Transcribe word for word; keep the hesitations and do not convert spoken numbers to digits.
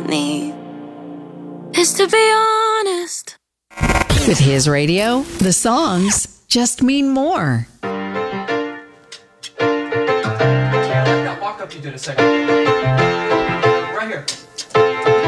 me is to be honest. With his radio, the songs just mean more. Yeah, that walk up you did a second. Right here.